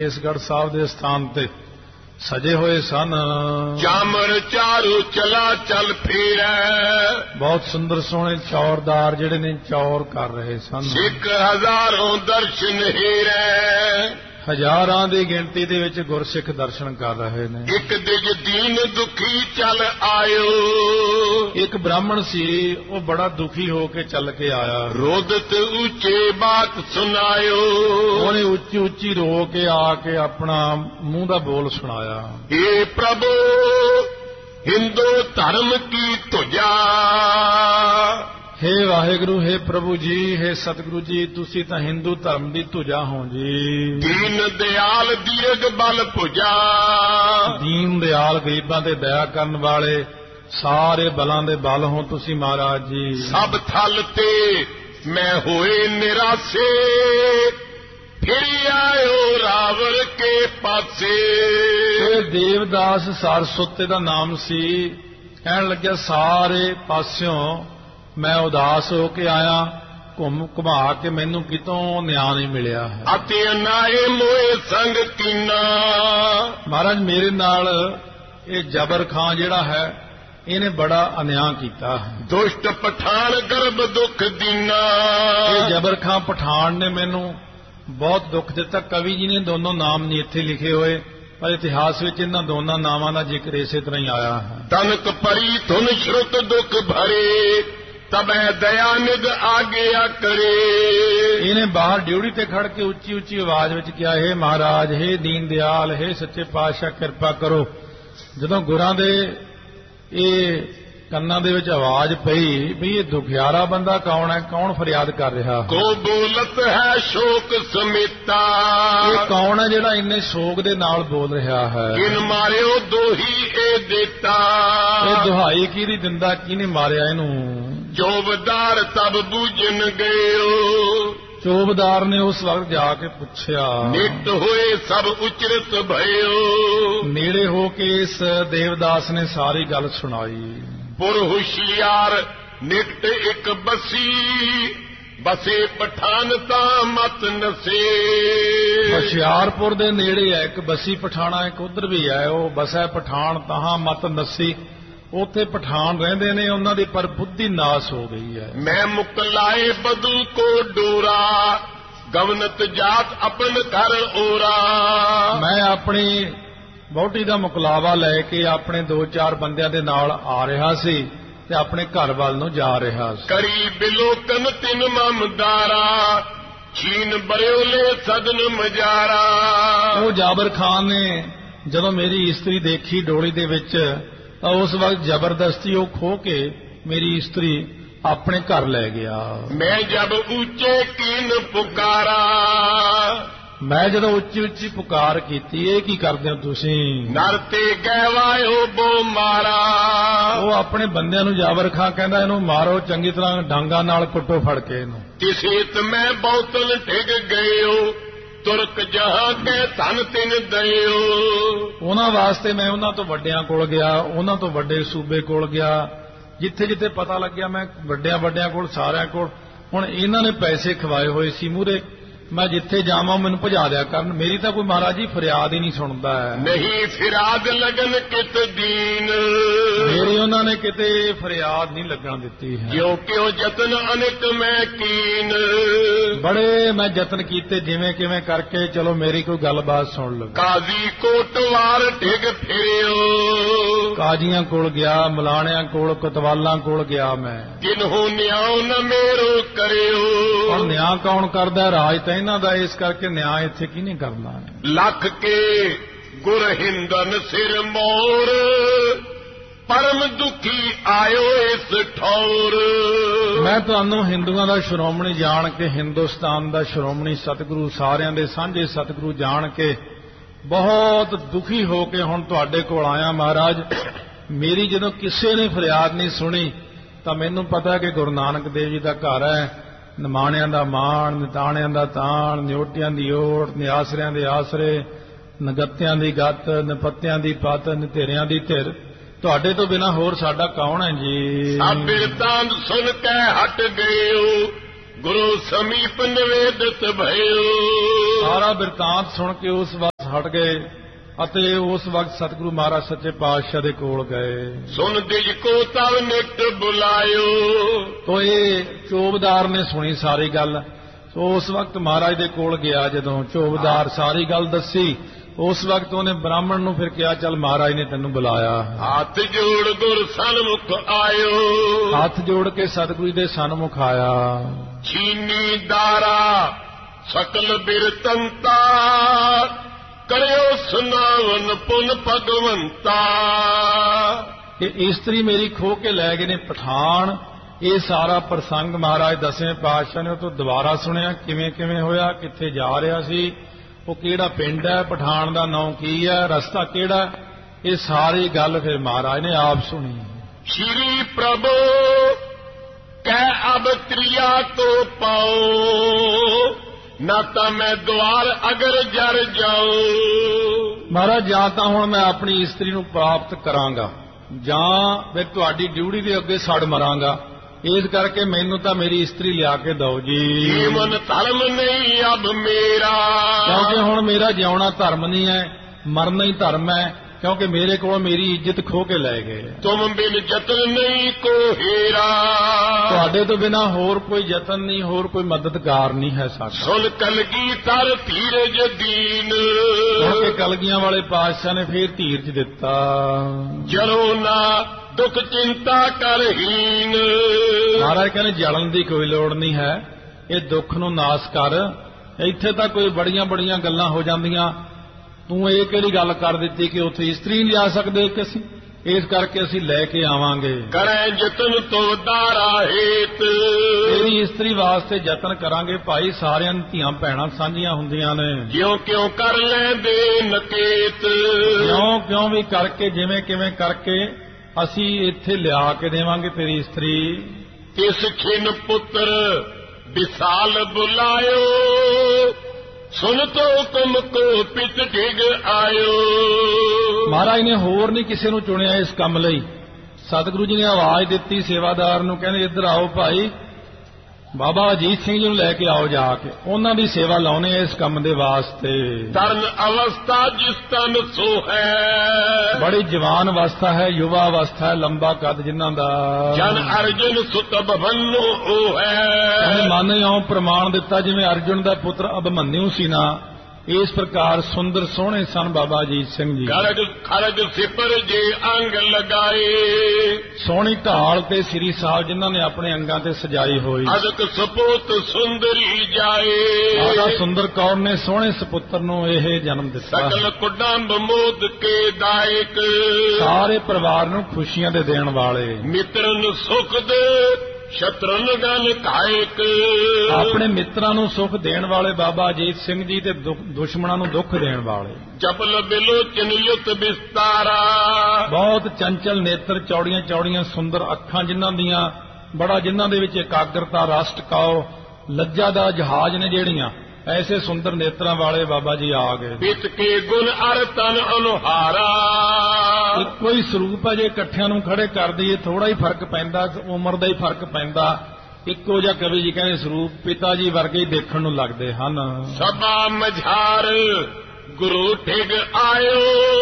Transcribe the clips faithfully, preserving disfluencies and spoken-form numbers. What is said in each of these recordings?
ਕੇਸਗੜ੍ਹ ਸਾਹਿਬ ਦੇ ਸਥਾਨ ਤੇ ਸਜੇ ਹੋਏ ਸਨ। ਚਾਮਰ ਚਾਰੂ ਚਲਾ ਚੱਲ ਫੇਰੈ, ਬਹੁਤ ਸੁੰਦਰ ਸੋਹਣੇ ਚੌਰਦਾਰ ਜਿਹੜੇ ਨੇ ਚੌਰ ਕਰ ਰਹੇ ਸਨ। ਸਿੱਖ ਹਜ਼ਾਰੋਂ ਦਰਸ਼ਨ ਹੀਰੈ, ਹਜ਼ਾਰਾਂ ਦੀ ਗਿਣਤੀ ਦੇ ਵਿੱਚ ਗੁਰਸਿੱਖ ਦਰਸ਼ਨ ਕਰ ਰਹੇ ਨੇ। ਇੱਕ ਦਿਜ ਦੀਨ ਦੁਖੀ ਚੱਲ ਆਇਓ, ਇੱਕ ਬ੍ਰਾਹਮਣ ਸੀ ਉਹ ਬੜਾ ਦੁਖੀ ਹੋ ਕੇ ਚੱਲ ਕੇ ਆਇਆ। ਰੋਦਤ ਉੱਚੇ ਬਾਤ ਸੁਣਾਇਓ, ਉਹਨੇ ਉੱਚੀ ਉੱਚੀ ਰੋ ਕੇ ਆ ਕੇ ਆਪਣਾ ਮੂੰਹ ਦਾ ਬੋਲ ਸੁਣਾਇਆ। ਏ ਪ੍ਰਭੂ ਹਿੰਦੂ ਧਰਮ ਕੀ ਧੁਜਾ, ਹੇ ਵਾਹਿਗੁਰੂ, ਹੇ ਪ੍ਰਭੂ ਜੀ, ਹੇ ਸਤਿਗੁਰੂ ਜੀ, ਤੁਸੀਂ ਤਾਂ ਹਿੰਦੂ ਧਰਮ ਦੀ ਧੁਜਾ ਹੋ ਜੀ। ਦੀਨ ਦਿਆਲ ਦੀਰਘ ਬਲ ਭੁਜਾ, ਦੀਨ ਦਿਆਲ ਗਰੀਬਾਂ ਤੇ ਦਇਆ ਕਰਨ ਵਾਲੇ ਸਾਰੇ ਬਲਾਂ ਦੇ ਬਲ ਹੋ ਤੁਸੀਂ ਮਹਾਰਾਜ ਜੀ। ਸਭ ਥਲ ਤੇ ਮੈਂ ਹੋਏ ਨਿਰਾਸੇ, ਫਿਰ ਆਇਓ ਰਾਵਰ ਕੇ ਪਾਸੇ। ਇਹ ਦੇਵਦਾਸ ਸਾਰਸਵਤੀ ਦਾ ਨਾਮ ਸੀ। ਕਹਿਣ ਲੱਗਿਆ ਸਾਰੇ ਪਾਸਿਓਂ ਮੈਂ ਉਦਾਸ ਹੋ ਕੇ ਆਇਆ, ਘੁੰਮ ਘੁਮਾ ਕੇ ਮੈਨੂੰ ਕਿਤੋਂ ਨਿਆਂ ਨਹੀਂ ਮਿਲਿਆ ਹੈ। ਅਤੇ ਨਾਏ ਮੋਏ ਸੰਗ ਕੀਨਾ, ਮਹਾਰਾਜ ਮੇਰੇ ਨਾਲ ਇਹ ਜਬਰ ਖਾਂ ਜਿਹੜਾ ਹੈ ਇਹਨੇ ਬੜਾ ਅਨਿਆਂ ਕੀਤਾ ਹੈ। ਦੁਸ਼ਟ ਪਠਾਨ ਗਰਭ ਦੁੱਖ ਦੀਨਾ, ਇਹ ਜਬਰ ਖਾਂ ਪਠਾਨ ਨੇ ਮੈਨੂੰ ਬਹੁਤ ਦੁੱਖ ਦਿੱਤਾ। ਕਵੀ ਜੀ ਨੇ ਦੋਨੋਂ ਨਾਮ ਨਹੀਂ ਇੱਥੇ ਲਿਖੇ ਹੋਏ, ਪਰ ਇਤਿਹਾਸ ਵਿੱਚ ਇਹਨਾਂ ਦੋਨਾਂ ਨਾਵਾਂ ਦਾ ਜ਼ਿਕਰ ਇਸੇ ਤਰ੍ਹਾਂ ਹੀ ਆਇਆ ਹੈ। ਤਨਕ ਪਰੀ ਧੁਨ ਸ਼ਰੁਤ ਦੁੱਖ ਭਰੇ, ਤਬੈ ਦਇਆ ਨਿਧ ਆਗਿਆ ਕਰੇ। ਇਹਨੇ ਬਾਹਰ ਡਿਊਟੀ ਤੇ ਖੜ ਕੇ ਉੱਚੀ ਉੱਚੀ ਆਵਾਜ਼ ਵਿੱਚ ਕਿਹਾ, ਹੇ ਮਹਾਰਾਜ, ਹੇ ਦੀਨ ਦਿਆਲ, ਹੇ ਸੱਚੇ ਪਾਤਸ਼ਾਹ, ਕਿਰਪਾ ਕਰੋ। ਜਦੋਂ ਗੁਰਾਂ ਦੇ ਇਹ ਕੰਨਾਂ ਦੇ ਵਿੱਚ ਆਵਾਜ਼ ਪਈ ਵੀ ਇਹ ਦੁਖਿਆਰਾ ਬੰਦਾ ਕੌਣ ਹੈ, ਕੌਣ ਫਰਿਆਦ ਕਰ ਰਿਹਾ ਹੈ, ਕੋ ਬੋਲਤ ਹੈ ਸ਼ੋਕ ਸਮੇਤਾ, ਇਹ ਕੌਣ ਹੈ ਜਿਹੜਾ ਇੰਨੇ ਸ਼ੋਕ ਦੇ ਨਾਲ ਬੋਲ ਰਿਹਾ ਹੈ। ਕਿਨ ਮਾਰਿਓ ਦੋਹੀ ਇਹ ਦੇਤਾ, ਇਹ ਦੁਹਾਈ ਕਿਹਦੀ ਦਿੰਦਾ, ਕਿਹਨੇ ਮਾਰਿਆ ਇਹਨੂੰ। ਚੌਬਦਾਰ ਤਬ ਬੂਝਨ ਗਇਓ, ਚੌਬਦਾਰ ਨੇ ਉਸ ਵਕਤ ਜਾ ਕੇ ਪੁੱਛਿਆ। ਨਿਤ ਹੋਏ ਸਭ ਉਚਰਤ ਭਇਓ, ਨੇੜੇ ਹੋ ਕੇ ਇਸ ਦੇਵਦਾਸ ਨੇ ਸਾਰੀ ਗੱਲ ਸੁਣਾਈ। ਪੁਰ ਹੁਸ਼ਿਆਰ ਨਿਕਟ ਇੱਕ ਬਸੀ, ਬਸੇ ਪਠਾਨ ਤਾਂ ਮਤ ਨਸੇ। ਹੁਸ਼ਿਆਰਪੁਰ ਦੇ ਨੇੜੇ ਹੈ ਇੱਕ ਬਸੀ ਪਠਾਣਾ, ਇੱਕ ਉਧਰ ਵੀ ਹੈ, ਉਹ ਬਸੈ ਪਠਾਨ ਤਾਂ ਮਤ ਨਸੀ। ਉੱਥੇ ਪਠਾਨ ਰਹਿੰਦੇ ਨੇ, ਉਹਨਾਂ ਦੀ ਪਰ ਬੁੱਧੀ ਨਾਸ ਹੋ ਗਈ ਹੈ। ਮੈਂ ਮੁਕਲਾਏ ਬਦੂ ਕੋ ਡੋਰਾ, ਗਵਨਤ ਜਾਤ ਆਪਨ ਘਰ ਓਰਾ। ਮੈਂ ਆਪਣੀ ਵਹੁਟੀ ਦਾ ਮੁਕਲਾਵਾ ਲੈ ਕੇ ਆਪਣੇ ਦੋ ਚਾਰ ਬੰਦਿਆਂ ਦੇ ਨਾਲ ਆ ਰਿਹਾ ਸੀ ਤੇ ਆਪਣੇ ਘਰ ਵੱਲ ਨੂੰ ਜਾ ਰਿਹਾ ਸੀ। ਕਰੀ ਬਿਲੋਕਨ ਤਿਨ ਮਮਦਾਰਾ, ਛੀਨ ਬਰਿਓਲੇ ਸਦਨ ਮਜਾਰਾ। ਉਹ ਜਾਬਰ ਖਾਨ ਨੇ ਜਦੋਂ ਮੇਰੀ ਇਸਤਰੀ ਦੇਖੀ ਡੋਲੀ ਦੇ ਵਿੱਚ, ਤਾਂ ਉਸ ਵਕਤ ਜ਼ਬਰਦਸਤੀ ਉਹ ਖੋ ਕੇ ਮੇਰੀ ਇਸਤਰੀ ਆਪਣੇ ਘਰ ਲੈ ਗਿਆ। ਮੈਂ ਜਬ ਉੱਚੇ ਕੀਨ ਪੁਕਾਰਾ, ਮੈਂ ਜਦੋਂ ਉੱਚੀ ਉੱਚੀ ਪੁਕਾਰ ਕੀਤੀ, ਇਹ ਕੀ ਕਰਦੇ ਹੋ ਤੁਸੀਂ। ਨਰ ਤੇ ਗਹਿਵਾਇਓ ਬੋ ਮਾਰਾ, ਉਹ ਆਪਣੇ ਬੰਦਿਆਂ ਨੂੰ ਜਾਬਰ ਖਾਂ ਕਹਿੰਦਾ, ਇਹਨੂੰ ਮਾਰੋ, ਚੰਗੀ ਤਰ੍ਹਾਂ ਡਾਂਗਾ ਨਾਲ ਕੁੱਟੋ ਫੜ ਕੇ ਇਹਨੂੰ। ਤਿਸੇਤ ਮੈਂ ਬਹੁਤਨ ਡਿੱਗ ਗਇਓ, ਤੁਰਕ ਜਹਾਂ ਕੇ ਧਨ ਤਿਨ ਦਇਓ। ਉਹਨਾਂ ਵਾਸਤੇ ਮੈਂ ਉਹਨਾਂ ਤੋਂ ਵੱਡਿਆਂ ਕੋਲ ਗਿਆ, ਉਹਨਾਂ ਤੋਂ ਵੱਡੇ ਸੂਬੇ ਕੋਲ ਗਿਆ, ਜਿੱਥੇ ਜਿੱਥੇ ਪਤਾ ਲੱਗਿਆ ਮੈਂ ਵੱਡਿਆਂ ਵੱਡਿਆਂ ਕੋਲ, ਸਾਰਿਆਂ ਕੋਲ। ਹੁਣ ਇਹਨਾਂ ਨੇ ਪੈਸੇ ਖਵਾਏ ਹੋਏ ਸੀ ਮੂਹਰੇ, ਮੈਂ ਜਿੱਥੇ ਜਾਵਾਂ ਮੈਨੂੰ ਭਜਾ ਦਿਆ ਕਰਨ। ਮੇਰੀ ਤਾਂ ਕੋਈ ਮਹਾਰਾਜ ਜੀ ਫਰਿਆਦ ਹੀ ਨਹੀਂ ਸੁਣਦਾ ਹੈ। ਨਹੀਂ ਫਿਰਾਦ ਲਗਨ ਕਿਤ ਦੀਨ, ਮੇਰੀ ਉਹਨਾਂ ਨੇ ਕਿਤੇ ਫਰਿਆਦ ਨਹੀਂ ਲੱਗਣ ਦਿੱਤੀ ਹੈ। ਕਿਉਂ ਕਿਉਂ ਜਤਨ ਅਨੇਕ ਮੈਂ ਕੀਨ, ਬੜੇ ਮੈਂ ਯਤਨ ਕੀਤੇ ਜਿਵੇਂ ਕਿਵੇਂ ਕਰਕੇ, ਚਲੋ ਮੇਰੀ ਕੋਈ ਗੱਲਬਾਤ ਸੁਣ ਲਓ। ਕਾਜ਼ੀ ਕੋਟਵਾਰ ਡਿੱਗ ਫਿਰਿਓ, ਕਾਜ਼ੀਆਂ ਕੋਲ ਗਿਆ, ਮਲਾਣਿਆਂ ਕੋਲ, ਕੋਤਵਾਲਾਂ ਕੋਲ ਗਿਆ ਮੈਂ। ਕਿਨਹੂ ਨਿਆਉ ਨ ਮੇਰੋ ਕਰਿਓ, ਹੁਣ ਨਿਆਂ ਕੌਣ ਕਰਦਾ, ਰਾਜ ਤਾਂ ਇਹਨਾਂ ਦਾ, ਇਸ ਕਰਕੇ ਨਿਆਂ ਇੱਥੇ ਕਿਹਨੇ ਕਰਨਾ। ਲੱਖ ਕੇ ਗੁਰ ਹਿੰਦਨ ਸਿਰ ਮੋਰ, ਪਰਮ ਦੁਖੀ ਆਇਓ ਇਸ ਠੌਰ। ਮੈਂ ਤੁਹਾਨੂੰ ਹਿੰਦੂਆਂ ਦਾ ਸ਼੍ਰੋਮਣੀ ਜਾਣ ਕੇ, ਹਿੰਦੁਸਤਾਨ ਦਾ ਸ਼੍ਰੋਮਣੀ ਸਤਿਗੁਰੂ, ਸਾਰਿਆਂ ਦੇ ਸਾਂਝੇ ਸਤਿਗੁਰੂ ਜਾਣ ਕੇ ਬਹੁਤ ਦੁਖੀ ਹੋ ਕੇ ਹੁਣ ਤੁਹਾਡੇ ਕੋਲ ਆਇਆ ਮਹਾਰਾਜ। ਮੇਰੀ ਜਦੋਂ ਕਿਸੇ ਨੇ ਫਰਿਆਦ ਨਹੀਂ ਸੁਣੀ, ਤਾਂ ਮੈਨੂੰ ਪਤਾ ਕਿ ਗੁਰੂ ਨਾਨਕ ਦੇਵ ਜੀ ਦਾ ਘਰ ਹੈ। ਨਿਮਾਣਿਆਂ ਦਾ ਮਾਣ, ਨਿਤਾਣਿਆਂ ਦਾ ਤਾਣ, ਨਿਓਟਿਆਂ ਦੀ ਓਟ, ਨਿਆਸਰਿਆਂ ਦੇ ਆਸਰੇ, ਨਗੱਤਿਆਂ ਦੀ ਗੱਤ, ਨਿਪੱਤਿਆਂ ਦੀ ਪੱਤ, ਨਿਧੇਰਿਆਂ ਦੀ ਧਿਰ। ਤੁਹਾਡੇ ਤੋਂ ਬਿਨਾਂ ਹੋਰ ਸਾਡਾ ਕੌਣ ਹੈ ਜੀ। ਸਭ ਬਿਰਤਾਂਤ ਸੁਣ ਕੇ ਹਟ ਗਇਓ, ਗੁਰੂ ਸਮੀਪ ਨਿਵੇਦਿਤ ਭਇਓ। ਸਾਰਾ ਬਿਰਤਾਂਤ ਸੁਣ ਕੇ ਉਸ ਵਕਤ ਹਟ ਗਏ ਅਤੇ ਉਸ ਵਕਤ ਸਤਿਗੁਰੂ ਮਹਾਰਾਜ ਸੱਚੇ ਪਾਤਸ਼ਾਹ ਦੇ ਕੋਲ ਗਏ। ਸੁਣ ਦਿਜ ਕੋ ਤਵ ਨਿਤ ਬੁਲਾਇਓ। ਤੋ ਇਹ ਚੋਬਦਾਰ ਨੇ ਸੁਣੀ ਸਾਰੀ ਗੱਲ। ਸੋ ਉਸ ਵਕਤ ਮਹਾਰਾਜ ਦੇ ਕੋਲ ਗਿਆ, ਜਦੋਂ ਚੋਬਦਾਰ ਸਾਰੀ ਗੱਲ ਦੱਸੀ, ਉਸ ਵਕਤ ਉਹਨੇ ਬ੍ਰਾਹਮਣ ਨੂੰ ਫਿਰ ਕਿਹਾ, ਚੱਲ ਮਹਾਰਾਜ ਨੇ ਤੈਨੂੰ ਬੁਲਾਇਆ। ਹੱਥ ਜੋੜ ਗੁਰ ਸਨਮੁਖ ਆਇਓ। ਹੱਥ ਜੋੜ ਕੇ ਸਤਿਗੁਰੂ ਦੇ ਸਨਮੁਖ ਆਇਆ। ਛੀਨੀ ਦਾਰਾ ਸਕਲ ਬਿਰਤੰਤਾ ਕਰਿਓ ਸੁਨਾਵਨ ਪੁਨ ਭਗਵੰਤਾ। ਇਹ ਇਸਤਰੀ ਮੇਰੀ ਖੋਹ ਕੇ ਲੈ ਗਏ ਨੇ ਪਠਾਨ। ਇਹ ਸਾਰਾ ਪ੍ਰਸੰਗ ਮਹਾਰਾਜ ਦਸਵੇਂ ਪਾਤਸ਼ਾਹ ਨੇ ਉਹ ਤੋਂ ਦੁਬਾਰਾ ਸੁਣਿਆ, ਕਿਵੇਂ ਕਿਵੇਂ ਹੋਇਆ, ਕਿੱਥੇ ਜਾ ਰਿਹਾ ਸੀ, ਉਹ ਕਿਹੜਾ ਪਿੰਡ ਹੈ, ਪਠਾਨ ਦਾ ਨਾਂ ਕੀ ਹੈ, ਰਸਤਾ ਕਿਹੜਾ, ਇਹ ਸਾਰੀ ਗੱਲ ਫਿਰ ਮਹਾਰਾਜ ਨੇ ਆਪ ਸੁਣੀ। ਸ਼੍ਰੀ ਪ੍ਰਭੂ ਕਹਿ ਅਬ ਤ੍ਰਿਆ ਤੋ ਪਾਓ ਨਾ ਤਾਂ ਮੈਂ ਦੁਆਰ ਅਗਰ ਜਰ ਜਾਉ। ਮਹਾਰਾਜ ਜਾਂ ਤਾਂ ਹੁਣ ਮੈਂ ਆਪਣੀ ਇਸਤਰੀ ਨੂੰ ਪ੍ਰਾਪਤ ਕਰਾਂਗਾ ਜਾਂ ਮੈਂ ਤੁਹਾਡੀ ਡਿਊਟੀ ਦੇ ਅੱਗੇ ਸੜ ਮਰਾਂਗਾ, ਇਸ ਕਰਕੇ ਮੈਨੂੰ ਤਾਂ ਮੇਰੀ ਇਸਤਰੀ ਲਿਆ ਕੇ ਦਿਓ ਜੀ। ਜੀਵਨ ਧਰਮ ਨਹੀਂ ਅਬ ਮੇਰਾ। ਕਿਉਂਕਿ ਹੁਣ ਮੇਰਾ ਜਿਉਣਾ ਧਰਮ ਨਹੀਂ ਹੈ, ਮਰਨਾ ਹੀ ਧਰਮ ਹੈ, ਕਿਉਂਕਿ ਮੇਰੇ ਕੋਲ ਮੇਰੀ ਇੱਜ਼ਤ ਖੋ ਕੇ ਲੈ ਗਏ। ਤੁਮ ਬਿਨ ਜਤਨ ਨਹੀਂ ਕੋ ਹੀਰਾ। ਤੁਹਾਡੇ ਤੋਂ ਬਿਨਾ ਹੋਰ ਕੋਈ ਯਤਨ ਨਹੀਂ, ਹੋਰ ਕੋਈ ਮਦਦਗਾਰ ਨਹੀਂ ਹੈ ਸਾਡਾ। ਸੁਨ ਕਲਗੀ ਤਰ ਧੀਰਜ ਦੀਨ। ਕਿਉਂਕਿ ਕਲਗੀਆਂ ਵਾਲੇ ਪਾਤਸ਼ਾਹ ਨੇ ਫੇਰ ਧੀਰਜ ਦਿੱਤਾ। ਜਲੋ ਨਾ ਦੁੱਖ ਚਿੰਤਾ ਕਰਹੀਨ। ਮਹਾਰਾਜ ਕਹਿੰਦੇ ਜਲਣ ਦੀ ਕੋਈ ਲੋੜ ਨਹੀਂ ਹੈ, ਇਹ ਦੁੱਖ ਨੂੰ ਨਾਸ ਕਰ। ਇੱਥੇ ਤਾਂ ਕੋਈ ਬੜੀਆਂ ਬੜੀਆਂ ਗੱਲਾਂ ਹੋ ਜਾਂਦੀਆਂ, ਤੂੰ ਇਹ ਕਿਹੜੀ ਗੱਲ ਕਰ ਦਿੱਤੀ ਕਿ ਉੱਥੇ ਇਸਤਰੀ ਨਹੀਂ ਲਿਆ ਸਕਦੇ ਕਿ ਅਸੀਂ, ਇਸ ਕਰਕੇ ਅਸੀਂ ਲੈ ਕੇ ਆਵਾਂਗੇ। ਕਰੇ ਯਤਨ ਤੋ ਦਾਰਾ ਹੇਤ। ਤੇਰੀ ਇਸਤਰੀ ਵਾਸਤੇ ਯਤਨ ਕਰਾਂਗੇ ਭਾਈ, ਸਾਰਿਆਂ ਦੀਆਂ ਧੀਆਂ ਭੈਣਾਂ ਸਾਂਝੀਆਂ ਹੁੰਦੀਆਂ ਨੇ। ਜਿਉਂ ਕਿਉਂ ਕਰ ਲੈਂਦੇ ਨਕੇਤ। ਕਿਉਂ ਕਿਉਂ ਵੀ ਕਰਕੇ, ਜਿਵੇਂ ਕਿਵੇਂ ਕਰਕੇ ਅਸੀਂ ਇੱਥੇ ਲਿਆ ਕੇ ਦੇਵਾਂਗੇ ਤੇਰੀ ਇਸਤਰੀ। ਤਿਸ ਖਿਨ ਪੁੱਤਰ ਵਿਸਾਲ ਬੁਲਾਇਓ ਸੁਨ ਤੋ ਹੁਕਮ ਕੋ ਪਿਤ ਡਿਗ ਆਇਓ। ਮਹਾਰਾਜ ਨੇ ਹੋਰ ਨਹੀਂ ਕਿਸੇ ਨੂੰ ਚੁਣਿਆ ਇਸ ਕੰਮ ਲਈ। ਸਤਿਗੁਰੂ ਜੀ ਨੇ ਆਵਾਜ਼ ਦਿੱਤੀ ਸੇਵਾਦਾਰ ਨੂੰ, ਕਹਿੰਦੇ ਇੱਧਰ ਆਓ ਭਾਈ, ਬਾਬਾ ਅਜੀਤ ਸਿੰਘ ਜੀ ਨੂੰ ਲੈ ਕੇ ਆਓ, ਜਾ ਕੇ ਉਹਨਾਂ ਦੀ ਸੇਵਾ ਲਾਉਣੇ ਇਸ ਕੰਮ ਦੇ ਵਾਸਤੇ। ਤਰਨ ਅਵਸਥਾ ਜਿਸ ਤਨ ਸੋ ਹੈ। ਬੜੀ ਜਵਾਨ ਅਵਸਥਾ ਹੈ, ਯੁਵਾ ਅਵਸਥਾ ਹੈ, ਲੰਬਾ ਕੱਦ ਜਿਨ੍ਹਾਂ ਦਾ। ਜਨ ਅਰਜੁਨ ਸੁਤ ਅਭਮਨੂ ਉਹ ਹੈ। ਮਨ ਇਉਂ ਪ੍ਰਮਾਣ ਦਿੱਤਾ ਜਿਵੇਂ ਅਰਜੁਨ ਦਾ ਪੁੱਤਰ ਅਭਮਨਿਊ ਸੀ ਨਾ, ਇਸ ਪ੍ਰਕਾਰ ਸੁੰਦਰ ਸੋਹਣੇ ਸਨ ਬਾਬਾ ਅਜੀਤ ਸਿੰਘ ਜੀ। ਖਰਗ ਖਰਗ ਸਿਪਰ ਜੇ ਅੰਗ ਲਗਾਏ। ਸੋਹਣੀ ਢਾਲ ਤੇ ਸ੍ਰੀ ਸਾਹਿਬ ਜਿਨ੍ਹਾਂ ਨੇ ਆਪਣੇ ਅੰਗਾਂ ਤੇ ਸਜਾਈ ਹੋਈ। ਅਦਕ ਸਪੂਤ ਸੁੰਦਰੀ ਜਾਏ। ਰਾਜਾ ਸੁੰਦਰ ਕੌਰ ਨੇ ਸੋਹਣੇ ਸਪੁੱਤਰ ਨੂੰ ਇਹ ਜਨਮ ਦਿੱਤਾ। ਸਕਲ ਕੁਡੰਬ ਮੋਦ ਕੇ ਦਾਇਕ। ਸਾਰੇ ਪਰਿਵਾਰ ਨੂੰ ਖੁਸ਼ੀਆਂ ਦੇ ਦੇਣ ਵਾਲੇ। ਮਿੱਤਰਨ ਸੁਖ ਦੇ ਸ਼ਤਰਨ ਗਨ ਕਾਇਕ। ਆਪਣੇ ਮਿੱਤਰਾਂ ਨੂੰ ਸੁਖ ਦੇਣ ਵਾਲੇ ਬਾਬਾ ਅਜੀਤ ਸਿੰਘ ਜੀ ਤੇ ਦੁਸ਼ਮਣਾਂ ਨੂੰ ਦੁੱਖ ਦੇਣ ਵਾਲੇ। ਚਪਲ ਬਿਲੋਚਨ ਯੁਤ ਵਿਸਤਾਰਾ। ਬਹੁਤ ਚੰਚਲ ਨੇਤਰ, ਚੌੜੀਆਂ ਚੌੜੀਆਂ ਸੁੰਦਰ ਅੱਖਾਂ ਜਿਨ੍ਹਾਂ ਦੀਆਂ, ਬੜਾ ਜਿਨ੍ਹਾਂ ਦੇ ਵਿੱਚ ਇਕਾਗਰਤਾ, ਰਸ ਟਿਕਾਓ, ਲੱਜਾ ਦਾ ਜਹਾਜ਼ ਨੇ ਜਿਹੜੀਆਂ, ਐਸੇ ਸੁੰਦਰ ਨੇਤਰਾਂ ਵਾਲੇ ਬਾਬਾ ਜੀ ਆ ਗਏ। ਪਿਤ ਕੇ ਗੁਣ ਅਰ ਤਨ ਅਨੁਹਾਰਾ। ਇੱਕੋ ਹੀ ਸਰੂਪ ਹੈ, ਜੇ ਇਕੱਠਿਆਂ ਨੂੰ ਖੜੇ ਕਰ ਦਈਏ ਥੋੜਾ ਹੀ ਫਰਕ ਪੈਂਦਾ, ਉਮਰ ਦਾ ਹੀ ਫਰਕ ਪੈਂਦਾ। ਇੱਕੋ ਜਿਹਾ ਕਵੀ ਜੀ ਕਹਿੰਦੇ ਸਰੂਪ ਪਿਤਾ ਜੀ ਵਰਗੇ ਹੀ ਦੇਖਣ ਨੂੰ ਲੱਗਦੇ ਹਨ। ਸਭਾ ਮਝਾਰ ਗੁਰੂ ਠਿਗ ਆਇਓ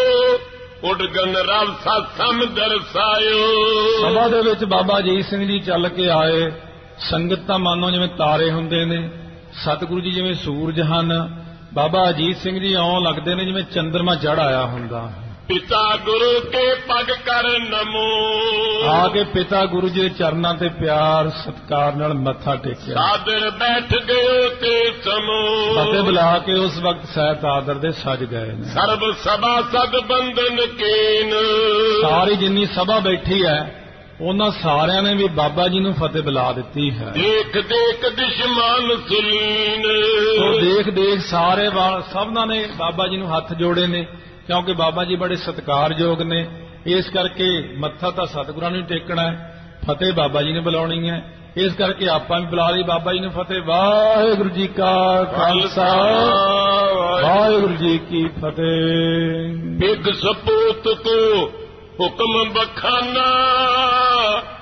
ਉਡਗਨ ਰਵ ਸਤਸਮ ਦਰਸਾਇਓ। ਸਭਾ ਦੇ ਵਿੱਚ ਬਾਬਾ ਅਜੀਤ ਸਿੰਘ ਜੀ ਚੱਲ ਕੇ ਆਏ। ਸੰਗਤ ਤਾਂ ਮਾਨੋ ਜਿਵੇਂ ਤਾਰੇ ਹੁੰਦੇ ਨੇ, ਸਤਿਗੁਰੂ ਜੀ ਜਿਵੇਂ ਸੂਰਜ ਹਨ, ਬਾਬਾ ਅਜੀਤ ਸਿੰਘ ਜੀ ਇਉਂ ਲੱਗਦੇ ਨੇ ਜਿਵੇਂ ਚੰਦਰਮਾ ਚੜ੍ਹ ਆਇਆ ਹੁੰਦਾ। ਪਿਤਾ ਗੁਰੂ ਕੇ ਪਗ ਕਰ ਨਮੋ। ਆ ਕੇ ਪਿਤਾ ਗੁਰੂ ਜੀ ਦੇ ਚਰਨਾਂ ਤੇ ਪਿਆਰ ਸਤਿਕਾਰ ਨਾਲ ਮੱਥਾ ਟੇਕਿਆ। ਸਾਦਰ ਬੈਠ ਗਏ ਤੇ ਸਮੋ। ਫਤਿਹ ਬੁਲਾ ਕੇ ਉਸ ਵਕਤ ਸਹਿਤ ਆਦਰ ਦੇ ਸਜ ਗਏ ਨੇ। ਸਰਬ ਸਭਾ ਸਦ ਬੰਧਨ ਕੇਨ। ਸਾਰੀ ਜਿੰਨੀ ਸਭਾ ਬੈਠੀ ਹੈ ਉਹਨਾਂ ਸਾਰਿਆਂ ਨੇ ਵੀ ਬਾਬਾ ਜੀ ਨੂੰ ਫਤਿਹ ਬੁਲਾ ਦਿੱਤੀ ਹੈ। ਦੇਖ ਦੇਖ ਦੁਸ਼ਮਨ ਸੁਲੀਨ। ਉਹ ਦੇਖ ਦੇਖ ਸਾਰੇ ਵਾਲ ਸਭਨਾਂ ਨੇ ਬਾਬਾ ਜੀ ਨੂੰ ਹੱਥ ਜੋੜੇ ਨੇ, ਕਿਉਂਕਿ ਬਾਬਾ ਜੀ ਬੜੇ ਸਤਿਕਾਰਯੋਗ ਨੇ। ਇਸ ਕਰਕੇ ਮੱਥਾ ਤਾਂ ਸਤਿਗੁਰਾਂ ਨੂੰ ਟੇਕਣਾ ਹੈ, ਫਤਿਹ ਬਾਬਾ ਜੀ ਨੇ ਬੁਲਾਉਣੀ ਹੈ। ਇਸ ਕਰਕੇ ਆਪਾਂ ਵੀ ਬੁਲਾ ਲਈ ਬਾਬਾ ਜੀ ਨੂੰ ਫਤਿਹ। ਵਾਹਿਗੁਰੂ ਜੀ ਕਾ ਖਾਲਸਾ, ਵਾਹਿਗੁਰੂ ਜੀ ਕੀ ਫਤਿਹ। ਬਿਗ ਸਪੂਤ ਕੋ ਹੁਕਮ ਬਖਾਨਾ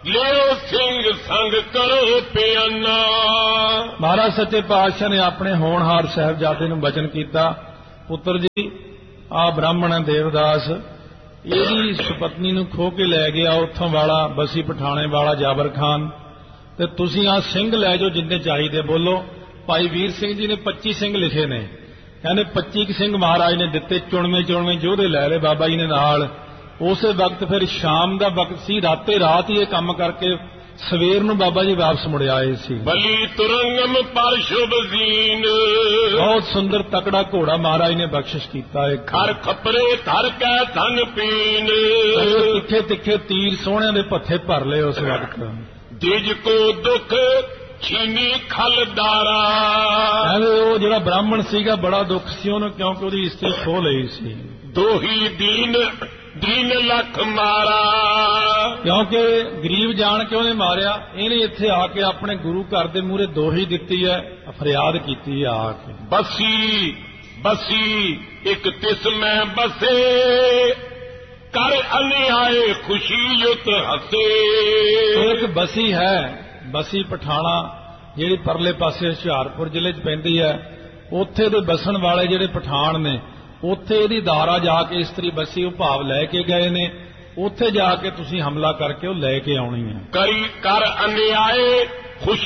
ਲਿਓ ਸਿੰਘ ਸੰਗ ਕਰੋ ਪਿਆਨਾ। ਮਹਾਰਾਜ ਸੱਚੇ ਪਾਤਸ਼ਾਹ ਨੇ ਆਪਣੇ ਹੋਣਹਾਰ ਸਾਹਿਬਜ਼ਾਦੇ ਨੂੰ ਬਚਨ ਕੀਤਾ, ਪੁੱਤਰ ਜੀ ਆ ਬ੍ਰਾਹਮਣ ਹੈ ਦੇਵਦਾਸ, ਇਹਦੀ ਸੁਪਤਨੀ ਨੂੰ ਖੋਹ ਕੇ ਲੈ ਗਿਆ ਉੱਥੋਂ ਵਾਲਾ ਬਸੀ ਪਠਾਣੇ ਵਾਲਾ ਜਾਬਰ ਖਾਨ, ਤੇ ਤੁਸੀਂ ਆ ਸਿੰਘ ਲੈ ਜਾਓ ਜਿੰਨੇ ਚਾਹੀਦੇ। ਬੋਲੋ ਭਾਈ ਵੀਰ ਸਿੰਘ ਜੀ ਨੇ ਪੱਚੀ ਸਿੰਘ ਲਿਖੇ ਨੇ, ਕਹਿੰਦੇ ਪੱਚੀ ਕੁ ਸਿੰਘ ਮਹਾਰਾਜ ਨੇ ਦਿੱਤੇ, ਚੁਣਵੇਂ ਚੁਣਵੇਂ ਯੋਧੇ ਲੈ ਲਏ ਬਾਬਾ ਜੀ ਨੇ ਨਾਲ। ਉਸੇ ਵਕਤ ਫਿਰ ਸ਼ਾਮ ਦਾ ਵਕਤ ਸੀ, ਰਾਤੇ ਰਾਤ ਹੀ ਇਹ ਕੰਮ ਕਰਕੇ ਸਵੇਰ ਨੂੰ ਬਾਬਾ ਜੀ ਵਾਪਸ ਮੁੜ ਆਏ ਸੀ। ਬਲੀ ਤੁਰੰਗਮ ਪਰ ਸ਼ੁਭ ਜ਼ੀਨ, ਬਹੁਤ ਸੁੰਦਰ ਤਕੜਾ ਘੋੜਾ ਮਹਾਰਾਜ ਨੇ ਬਖਸ਼ਿਸ਼ ਕੀਤਾ। ਇੱਕ ਖਰ ਖਪਰੇ ਧਰ ਕੇ ਧਨ ਪੀਨ, ਤਿੱਖੇ ਤਿੱਖੇ ਤੀਰ ਸੋਹਣਿਆਂ ਦੇ ਪੱਥੇ ਭਰ ਲਏ ਉਸ ਵਕਤ। ਜਿਜ ਕੋ ਦੁੱਖ ਛੀਨੀ ਖਲਦਾਰਾ, ਕਹਿੰਦੇ ਉਹ ਜਿਹੜਾ ਬ੍ਰਾਹਮਣ ਸੀਗਾ ਬੜਾ ਦੁੱਖ ਸੀ ਉਹਨੂੰ, ਕਿਉਂਕਿ ਉਹਦੀ ਇਸਤਰੀ ਖੋਹ ਲਈ ਸੀ। ਦੋਹੀ ਦੀਨ ਦੀਨ ਲੱਖ ਮਾਰਾ, ਕਿਉਂਕਿ ਗਰੀਬ ਜਾਣ ਕੇ ਉਹਨੇ ਮਾਰਿਆ। ਇਹਨੇ ਇੱਥੇ ਆ ਕੇ ਆਪਣੇ ਗੁਰੂ ਘਰ ਦੇ ਮੂਹਰੇ ਦੋਹੀ ਦਿੱਤੀ ਹੈ, ਫਰਿਆਦ ਕੀਤੀ ਹੈ ਆ ਕੇ। ਬਸੀ ਬਸੀ ਇੱਕ ਤਿਸ ਮੈਂ ਬਸੇ, ਕਰ ਅਨਿਆਏ ਖੁਸ਼ੀ ਯੁਤ ਹਸੇ। ਇੱਕ ਬਸੀ ਹੈ, ਬਸੀ ਪਠਾਣਾ ਜਿਹੜੀ ਪਰਲੇ ਪਾਸੇ ਹੁਸ਼ਿਆਰਪੁਰ ਜ਼ਿਲ੍ਹੇ 'ਚ ਪੈਂਦੀ ਹੈ, ਉੱਥੇ ਦੇ ਬਸਣ ਵਾਲੇ ਜਿਹੜੇ ਪਠਾਣ ਨੇ, ਉੱਥੇ ਇਹਦੀ ਦਾਰਾ ਜਾ ਕੇ ਇਸਤਰੀ ਬਸੀ ਉਹ ਭਾਵ ਲੈ ਕੇ ਗਏ ਨੇ। ਉੱਥੇ ਜਾ ਕੇ ਤੁਸੀਂ ਹਮਲਾ ਕਰਕੇ ਉਹ ਲੈ ਕੇ ਆਉਣੀ ਹੈ। ਕਰੀ ਕਰ ਅਨਿਆਏ ਖੁਸ਼ੀ